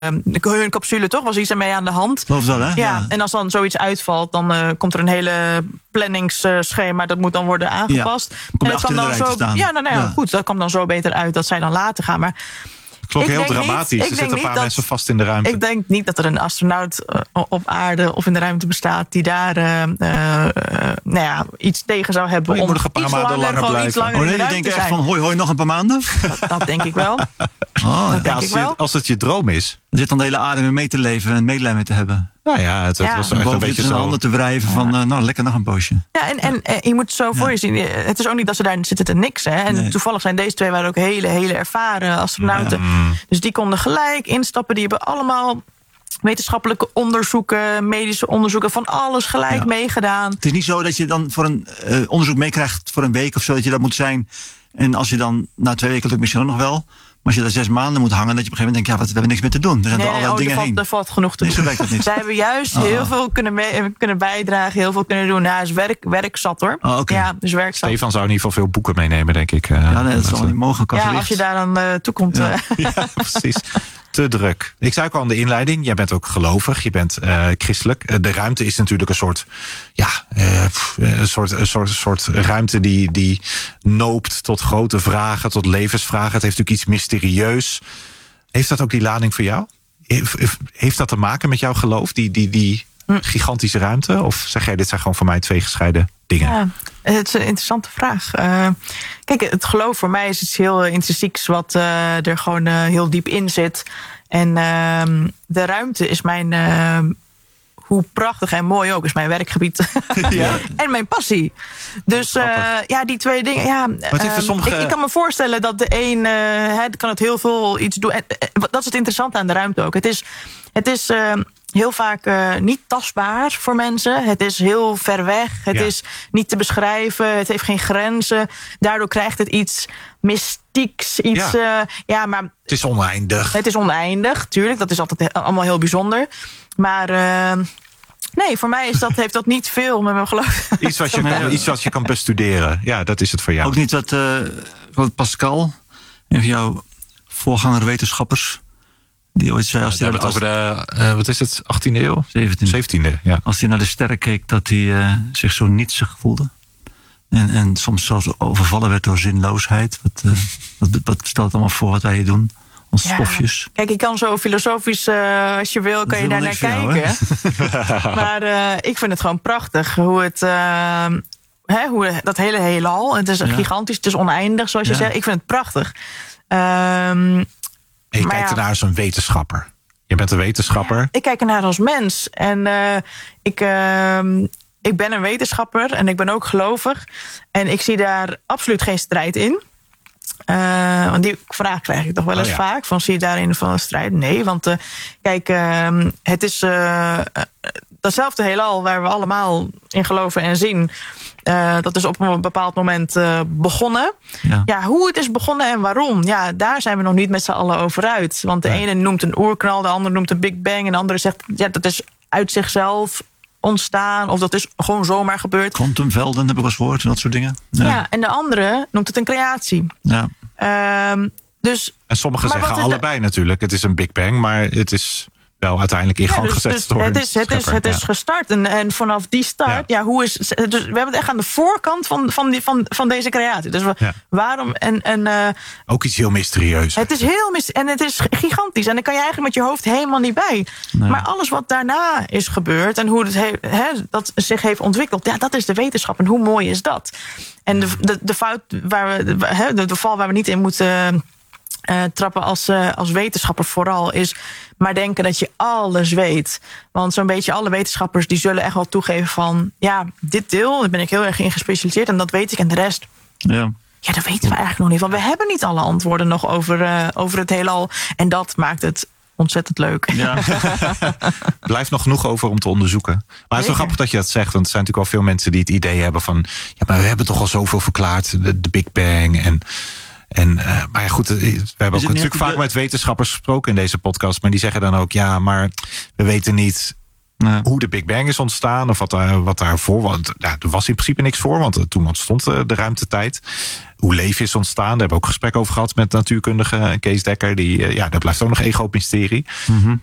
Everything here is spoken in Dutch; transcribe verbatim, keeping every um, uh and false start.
hun capsule, toch? Was iets ermee aan de hand. Geloof dat, hè? Ja, Ja. en als dan zoiets uitvalt, dan uh, komt er een hele planningsschema. Dat moet dan worden aangepast. Ja, en dat kan dan zo. staan. Ja, nou, nou ja, Ja. goed. Dat kwam dan zo beter uit dat zij dan later gaan. Maar Klonk ik heel denk dramatisch. Niet, er ik zitten denk een niet paar dat, mensen vast in de ruimte. Ik denk niet dat er een astronaut uh, op aarde of in de ruimte bestaat die daar uh, uh, nou ja, iets tegen zou hebben. Oh, je om moet nog een paar iets maanden langer, langer gewoon iets blijven. langer Oh in nee, de die ruimte denken echt zijn. van hoi hoi nog een paar maanden? Dat, dat denk ik wel. Oh, Dat denk Ja, ik als, wel. je, als het je droom is. er zit dan de hele aarde weer mee te leven en medelijden mee te hebben. Nou ja, het, het Ja. was En echt een boven beetje in de zo. handen te wrijven van uh, nou lekker nog een poosje. Ja, en, en, en je moet het zo voor je zien. Het is ook niet dat ze daar zitten te niks. Hè? En Nee. toevallig zijn deze twee waren ook hele, hele ervaren astronauten. Mm. Dus die konden gelijk instappen. Die hebben allemaal wetenschappelijke onderzoeken, medische onderzoeken, van alles gelijk Ja. meegedaan. Het is niet zo dat je dan voor een uh, onderzoek meekrijgt voor een week of zo, dat je dat moet zijn. En als je dan na twee weken lukt misschien ook nog wel. Maar als je daar zes maanden moet hangen, dat je op een gegeven moment denkt, ja, wat, we hebben niks meer te doen. Er zijn Nee, er nee, allerlei oh, er, dingen valt, heen. er valt genoeg te Nee, doen. zo werkt het niet. Zij hebben juist Oh. heel veel kunnen, mee, kunnen bijdragen, heel veel kunnen doen. Ja, hij is werk, werk zat hoor. Oh, oké. Ja, dus werk zat. Stefan zou in ieder geval veel boeken meenemen, denk ik. Uh, Ja, nee, dat zal niet mogen. Ja, als je daar dan uh, toe komt. Ja. Uh, Ja, precies. Te druk. Ik zei ook al in de inleiding, jij bent ook gelovig, je bent uh, christelijk. Uh, de ruimte is natuurlijk een soort, ja, uh, een soort, een soort, een soort ruimte die, die noopt tot grote vragen, tot levensvragen. Het heeft natuurlijk iets mysterieus. Heeft dat ook die lading voor jou? Heeft dat te maken met jouw geloof, die, die, die gigantische ruimte? Of zeg jij, dit zijn gewoon voor mij twee gescheiden dingen? Ja, het is een interessante vraag. Uh, kijk, het geloof voor mij is iets heel intrinsieks wat uh, er gewoon uh, heel diep in zit. En uh, de ruimte is mijn, uh, hoe prachtig en mooi ook, is mijn werkgebied. Ja. En mijn passie. Dus uh, ja, die twee dingen. Ja, uh, sommige... ik, ik kan me voorstellen dat de een uh, hè, kan het heel veel iets doen. En, uh, dat is het interessante aan de ruimte ook. Het is, het is uh, heel vaak uh, niet tastbaar voor mensen. Het is heel ver weg. Het Ja. is niet te beschrijven. Het heeft geen grenzen. Daardoor krijgt het iets mystieks. Iets, Ja. uh, ja, maar Het is oneindig. het is oneindig, tuurlijk. Dat is altijd allemaal heel bijzonder. Maar uh, nee, voor mij is dat, heeft dat niet veel met mijn geloof. Iets wat je, kan, iets wat je kan bestuderen. Ja, dat is het voor jou. Ook niet dat uh, wat Pascal, een van jouw voorganger wetenschappers, die ooit zei, als Ja, hij over de, uh, wat is het, achttiende eeuw? zeventiende zeventiende, ja. Als hij naar de sterren keek, dat hij uh, zich zo nietsig voelde. En, en soms zelfs overvallen werd door zinloosheid. Wat, uh, wat, wat stelt het allemaal voor wat wij hier doen? Ons Ja. stofjes. Kijk, ik kan zo filosofisch, uh, als je wil, kan je daar naar kijken. Jou, maar uh, ik vind het gewoon prachtig hoe het, uh, hè, hoe dat hele heelal. Het is ja. gigantisch, het is oneindig, zoals je ja. zegt. Ik vind het prachtig. Um, en je kijkt ja. ernaar als een wetenschapper. Je bent een wetenschapper. Ja, ik kijk ernaar als mens. En uh, ik, uh, ik ben een wetenschapper en ik ben ook gelovig. En ik zie daar absoluut geen strijd in. Uh, want die vraag krijg ik toch wel eens oh ja. vaak. Van, zie je daarin van een strijd? Nee, want uh, kijk, uh, het is uh, datzelfde heelal waar we allemaal in geloven en zien. Uh, dat is op een bepaald moment uh, begonnen. Ja. ja, hoe het is begonnen en waarom, ja, daar zijn we nog niet met z'n allen over uit. Want de ja. ene noemt een oerknal, de andere noemt een Big Bang, en de andere zegt, ja, dat is uit zichzelf ontstaan, of dat is gewoon zomaar gebeurd. Quantumvelden heb ik als woord en dat soort dingen. Ja, ja, en de andere noemt het een creatie. Ja. Um, dus, en sommigen zeggen allebei de... natuurlijk. Het is een Big Bang, maar het is wel uiteindelijk in gang ja, dus, gezet dus door het is, het is, het is ja. gestart. En, en vanaf die start, ja. ja, hoe is. Dus we hebben het echt aan de voorkant van, van, die, van, van deze creatie. Dus we, ja. waarom. En, en, uh, ook iets heel mysterieus. Het is heel mysterieus en het is gigantisch. En dan kan je eigenlijk met je hoofd helemaal niet bij. Nee. Maar alles wat daarna is gebeurd en hoe het he, he, dat zich heeft ontwikkeld, ja, dat is de wetenschap. En hoe mooi is dat? En de, de, de fout waar we, de, de, de val waar we niet in moeten. Uh, trappen als, uh, als wetenschapper vooral is maar denken dat je alles weet. Want zo'n beetje alle wetenschappers die zullen echt wel toegeven van ja, dit deel, daar ben ik heel erg in gespecialiseerd en dat weet ik en de rest. Ja. Ja, dat weten we eigenlijk nog niet. Want we hebben niet alle antwoorden nog over, uh, over het heelal. En dat maakt het ontzettend leuk. Ja. Er blijft nog genoeg over om te onderzoeken. Maar het is wel grappig dat je dat zegt. Want er zijn natuurlijk al veel mensen die het idee hebben van ja, maar we hebben toch al zoveel verklaard. De, de Big Bang en En, uh, maar ja, goed, we hebben ook natuurlijk vaak met wetenschappers gesproken in deze podcast. Maar die zeggen dan ook, ja, maar we weten niet Ja. Hoe de Big Bang is ontstaan of wat, daar, wat daarvoor. Want ja, er was in principe niks voor, want toen ontstond de ruimtetijd. Hoe leven is ontstaan, daar hebben we ook gesprek over gehad met natuurkundige Kees Dekker. Die, ja, dat blijft ook nog ego-mysterie. Mm-hmm.